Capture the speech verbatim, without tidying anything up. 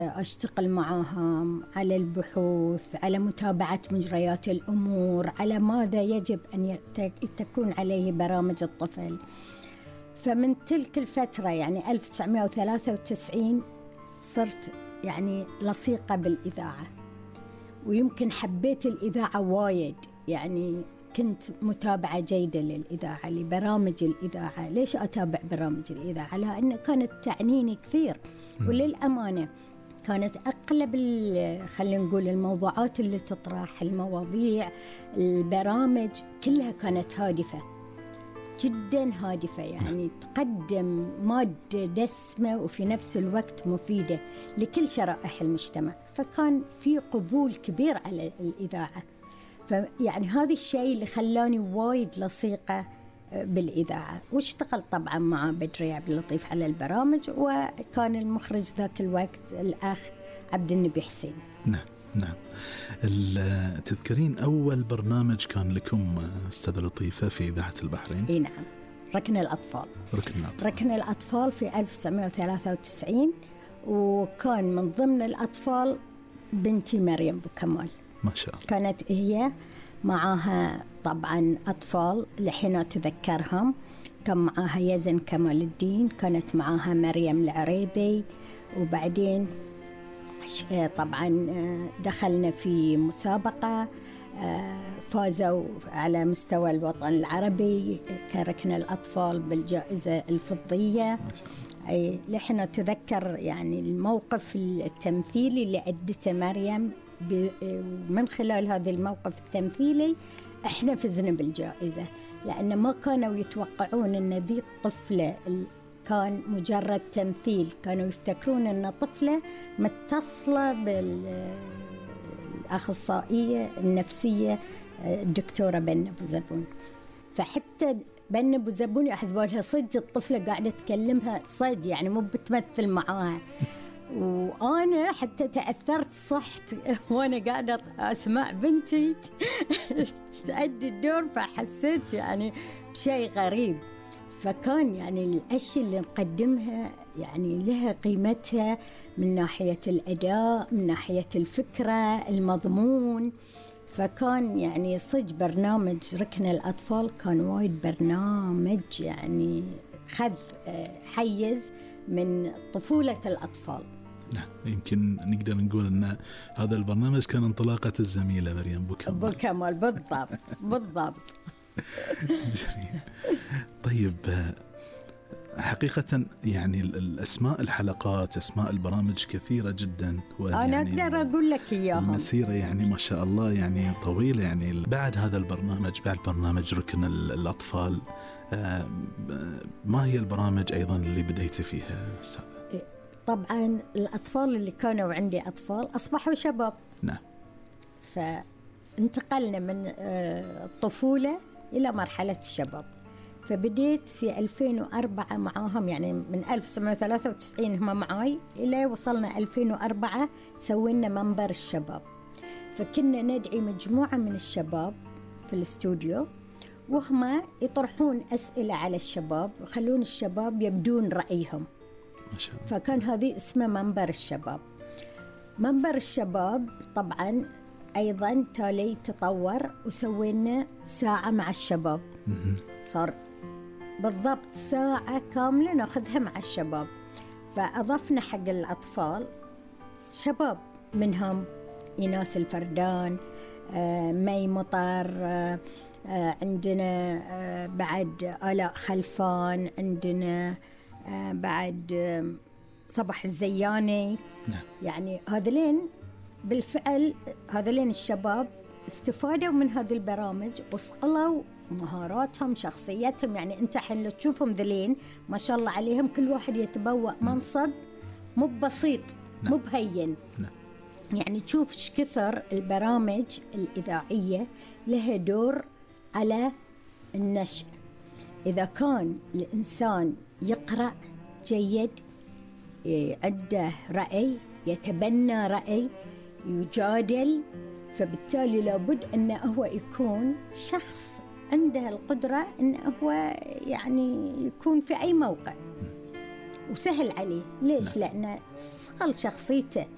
أشتغل معهم على البحوث، على متابعة مجريات الأمور، على ماذا يجب أن تكون عليه برامج الطفل. فمن تلك الفترة يعني ألف وتسعمائة وثلاثة وتسعين صرت يعني لصيقة بالإذاعة، ويمكن حبيت الإذاعة وايد، يعني كنت متابعة جيدة للإذاعة، لبرامج الإذاعة. ليش أتابع برامج الإذاعة؟ لأن كانت تعنيني كثير، وللأمانة كانت أغلب خلينا نقول الموضوعات اللي تطرح، المواضيع، البرامج كلها كانت هادفة جدا، هادفة، يعني تقدم مادة دسمة وفي نفس الوقت مفيدة لكل شرائح المجتمع. فكان في قبول كبير على الإذاعة، فيعني هذا الشيء اللي خلاني وايد لصيقة بالإذاعة. واشتغل طبعا مع بدري عبد اللطيف على البرامج، وكان المخرج ذاك الوقت الأخ عبد النبي حسين. نعم نعم. تذكرين أول برنامج كان لكم أستاذة لطيفة في إذاعة البحرين؟ إيه نعم، ركن الأطفال. ركن الأطفال, ركن الأطفال في ألف وتسعمائة وثلاثة وتسعين، وكان من ضمن الأطفال بنتي مريم بوكمال. ما شاء الله. كانت هي معها طبعا أطفال لحين أتذكرهم، كان معها يزن كمال الدين، كانت معها مريم العريبي، وبعدين طبعا دخلنا في مسابقة، فازوا على مستوى الوطن العربي كركن الأطفال بالجائزة الفضية. أي لحين أتذكر يعني الموقف التمثيلي اللي أدته مريم، من خلال هذا الموقف التمثيلي احنا فزنا بالجائزة، لأن ما كانوا يتوقعون أن ذي الطفلة كان مجرد تمثيل، كانوا يفتكرون أن طفلة متصلة بالأخصائية النفسية الدكتورة بن أبو زبون. فحتى بن أبو زبون يحسبوا لها صدق الطفلة قاعدة تكلمها صدق، يعني مو بتمثل معاها. وأنا حتى تأثرت صحت وأنا قاعدة أسمع بنتي تأدي الدور، فحسيت يعني بشيء غريب. فكان يعني الأشياء اللي نقدمها يعني لها قيمتها من ناحية الأداء، من ناحية الفكرة، المضمون. فكان يعني صج برنامج ركن الأطفال كان وايد برنامج يعني خذ حيز من طفولة الأطفال. نعم، يمكن نقدر نقول أن هذا البرنامج كان انطلاقة الزميلة مريم بوكمال. بوكمال بالضبط بالضبط. جميل. طيب، حقيقة يعني الأسماء الحلقات، أسماء البرامج كثيرة جدا، أنا أقدر أقول لك إياهم. المسيرة يعني ما شاء الله يعني طويلة. يعني بعد هذا البرنامج، بعد برنامج ركن الأطفال، ما هي البرامج أيضا اللي بديت فيها؟ طبعا الأطفال اللي كانوا عندي أطفال أصبحوا شباب. نعم. فانتقلنا من الطفولة إلى مرحلة الشباب. فبديت في ألفين وأربعة معاهم، يعني من ألف وتسعمائة وثلاثة وتسعين هم معاي إلى وصلنا ألفين وأربعة سوينا منبر الشباب. فكنا ندعي مجموعة من الشباب في الاستوديو، وهم يطرحون أسئلة على الشباب ويخلون الشباب يبدون رأيهم. ما شاء الله. فكان هذه اسمه منبر الشباب. منبر الشباب طبعا أيضا تالي تطور وسوينا ساعة مع الشباب. صار بالضبط ساعة كاملة نأخذها مع الشباب. فأضفنا حق الأطفال شباب، منهم إيناس الفردان، آه، مي مطر، آه، آه، عندنا آه، بعد آلاء خلفان، عندنا آه، بعد آه، صباح الزياني. نعم. يعني هذلين بالفعل، هذلين الشباب استفادوا من هذه البرامج وصقلوا مهاراتهم، شخصيتهم. يعني انت حين تشوفهم ذلين ما شاء الله عليهم، كل واحد يتبوأ منصب مو بسيط. نعم. مو بهين. نعم. يعني تشوف ايش كثر البرامج الإذاعية لها دور على النشء. إذا كان الإنسان يقرأ جيد، عنده رأي، يتبنى رأي، يجادل، فبالتالي لابد أنه هو يكون شخص عنده القدرة أنه هو يعني يكون في أي موقع وسهل عليه. ليش؟ لأنه صقل شخصيته.